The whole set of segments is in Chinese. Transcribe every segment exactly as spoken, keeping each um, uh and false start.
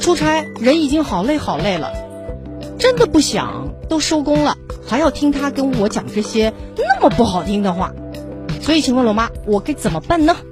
出差，人已经好累好累了，真的不想都收工了，还要听他跟我讲这些那么不好听的话。所以请问罗妈，我该怎么办呢？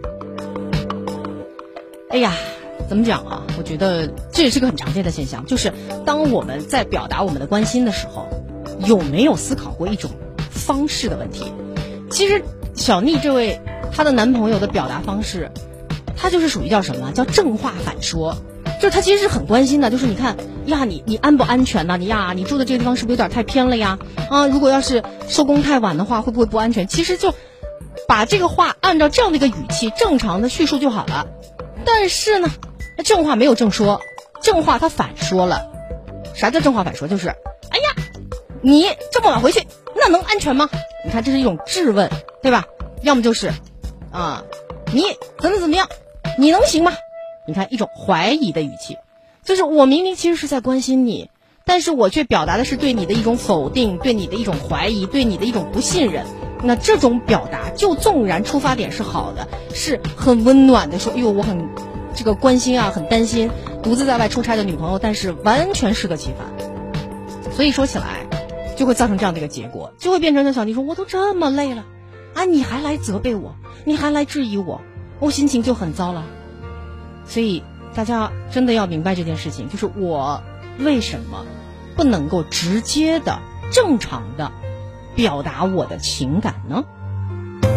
哎呀，怎么讲啊？我觉得这也是个很常见的现象，就是当我们在表达我们的关心的时候，有没有思考过一种方式的问题？其实小妮这位她的男朋友的表达方式，他就是属于叫什么？叫正话反说。就是他其实是很关心的，就是你看呀，你你安不安全呢？你呀，你住的这个地方是不是有点太偏了呀？啊，如果要是收工太晚的话，会不会不安全？其实就把这个话按照这样的一个语气正常的叙述就好了。但是呢，正话没有正说，正话他反说了。啥叫正话反说？就是哎呀，你这么晚回去，那能安全吗？你看这是一种质问，对吧？要么就是啊，你怎么怎么样，你能行吗？你看一种怀疑的语气，就是我明明其实是在关心你，但是我却表达的是对你的一种否定，对你的一种怀疑，对你的一种不信任。那这种表达就纵然出发点是好的，是很温暖的，说哎呦我很这个关心啊，很担心独自在外出差的女朋友，但是完全适得其反。所以说起来就会造成这样的一个结果，就会变成像小妮说，我都这么累了啊，你还来责备我，你还来质疑我，我心情就很糟了。所以大家真的要明白这件事情，就是我为什么不能够直接的正常的表达我的情感呢？